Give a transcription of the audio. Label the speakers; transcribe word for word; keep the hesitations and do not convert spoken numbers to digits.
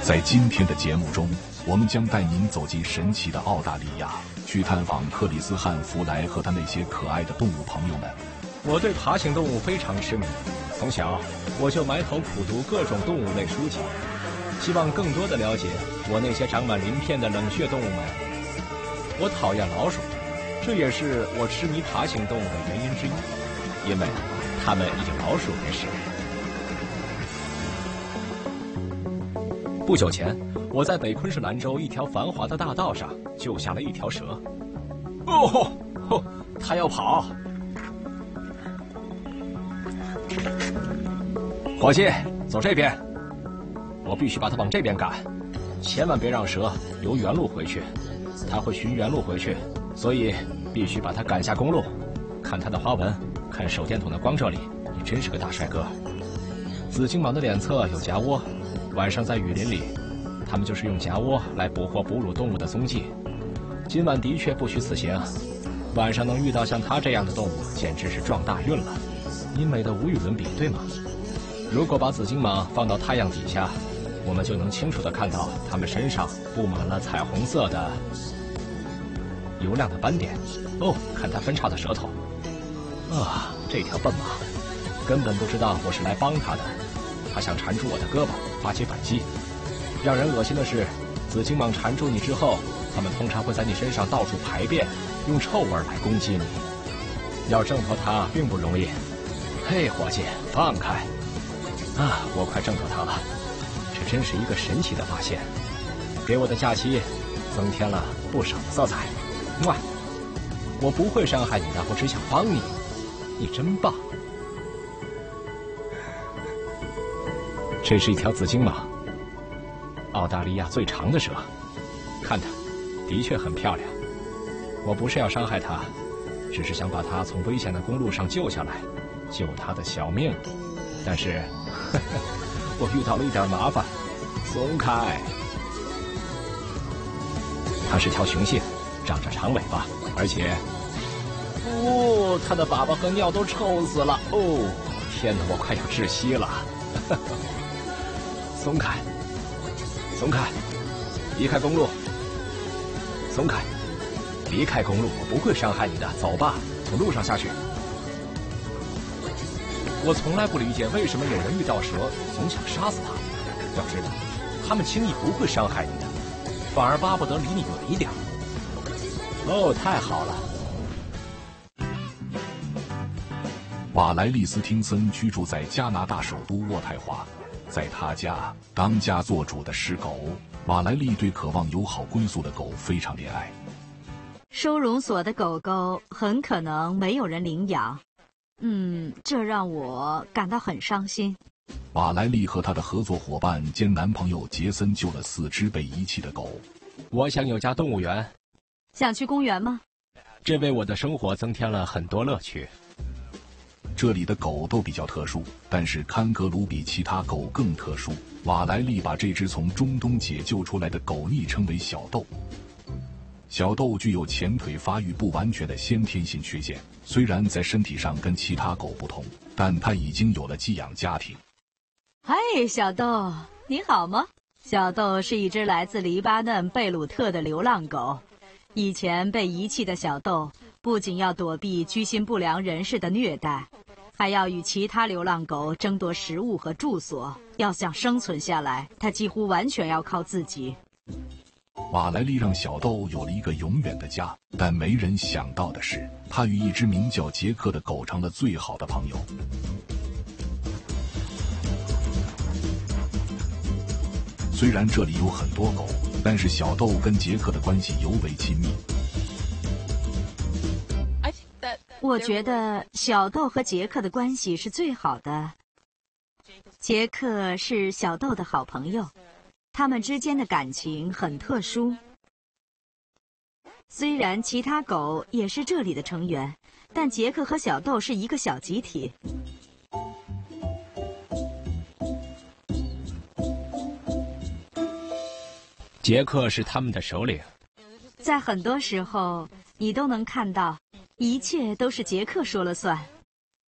Speaker 1: 在今天的节目中，我们将带您走进神奇的澳大利亚，去探访克里斯汉·弗莱和他那些可爱的动物朋友们。
Speaker 2: 我对爬行动物非常痴迷，从小我就埋头苦读各种动物类书籍，希望更多的了解我那些长满鳞片的冷血动物们。我讨厌老鼠，这也是我痴迷爬行动物的原因之一，因为它们以老鼠为食。不久前，我在北昆士兰州一条繁华的大道上救下了一条蛇。哦吼吼，它要跑！伙计，走这边！我必须把它往这边赶，千万别让蛇由原路回去，它会寻原路回去，所以必须把它赶下公路。看它的花纹，看手电筒的光照里，你真是个大帅哥。紫金蟒的脸侧有夹窝，晚上在雨林里，他们就是用夹窝来捕获哺乳动物的踪迹。今晚的确不虚此行，晚上能遇到像它这样的动物，简直是撞大运了。你美得无与伦比，对吗？如果把紫金蟒放到太阳底下，我们就能清楚地看到它们身上布满了彩虹色的油亮的斑点。哦，看它分叉的舌头！啊，这条笨蟒根本不知道我是来帮它的，它想缠住我的胳膊，发起反击。让人恶心的是，紫金蟒缠住你之后，它们通常会在你身上到处排便，用臭味来攻击你。要挣脱它并不容易。嘿，伙计，放开！啊，我快挣脱它了。这真是一个神奇的发现，给我的假期增添了不少的色彩。哇，我不会伤害你的，我只想帮你。你真棒。这是一条紫金蟒，澳大利亚最长的蛇，看它，的确很漂亮。我不是要伤害它，只是想把它从危险的公路上救下来，救它的小命。但是，呵呵，我遇到了一点麻烦。松开！它是条雄性，长着长尾巴，而且，哦，它的粑粑和尿都臭死了。哦，天哪，我快要窒息了。呵呵，松开！松开！离开公路！松开！离开公路，我不会伤害你的。走吧，从路上下去。我从来不理解为什么有人遇到蛇总想杀死它。要知道，他们轻易不会伤害你的，反而巴不得离你远一点。哦，太好了！
Speaker 1: 瓦莱利斯汀森居住在加拿大首都渥太华，在他家当家做主的是狗。瓦莱利对渴望友好归宿的狗非常怜爱。
Speaker 3: 收容所的狗狗很可能没有人领养。嗯，这让我感到很伤心。
Speaker 1: 瓦莱利和他的合作伙伴兼男朋友杰森救了四只被遗弃的狗。
Speaker 2: 我想有家动物园。
Speaker 3: 想去公园吗？
Speaker 2: 这为我的生活增添了很多乐趣。
Speaker 1: 这里的狗都比较特殊，但是堪格鲁比其他狗更特殊。瓦莱利把这只从中东解救出来的狗昵称为小豆。小豆具有前腿发育不完全的先天性缺陷，虽然在身体上跟其他狗不同，但它已经有了寄养家庭。
Speaker 3: 嗨，小豆，你好吗？小豆是一只来自黎巴嫩贝鲁特的流浪狗。以前被遗弃的小豆不仅要躲避居心不良人士的虐待，还要与其他流浪狗争夺食物和住所。要想生存下来，它几乎完全要靠自己。
Speaker 1: 瓦莱利让小豆有了一个永远的家，但没人想到的是，他与一只名叫杰克的狗成了最好的朋友。虽然这里有很多狗，但是小豆跟杰克的关系尤为亲密。
Speaker 3: 我觉得小豆和杰克的关系是最好的。杰克是小豆的好朋友，他们之间的感情很特殊。虽然其他狗也是这里的成员，但杰克和小豆是一个小集体。
Speaker 2: 杰克是他们的首领。
Speaker 3: 在很多时候，你都能看到，一切都是杰克说了算。